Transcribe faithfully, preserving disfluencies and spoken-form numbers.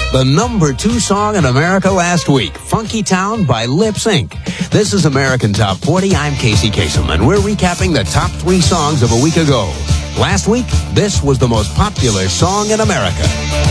the number two song in America last week, Funky Town by Lip Sync. This is American Top forty. I'm Casey Kasem, and we're recapping the top three songs of a week ago. Last week, this was the most popular song in America.